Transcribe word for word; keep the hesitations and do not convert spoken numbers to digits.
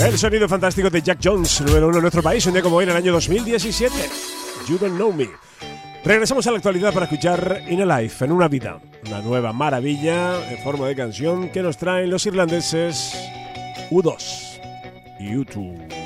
El sonido fantástico de Jack Jones, número uno en nuestro país, un día como hoy en el año dos mil diecisiete. You Don't Know Me. Regresamos a la actualidad para escuchar In a Life, en una vida, una nueva maravilla en forma de canción que nos traen los irlandeses U dos y U dos.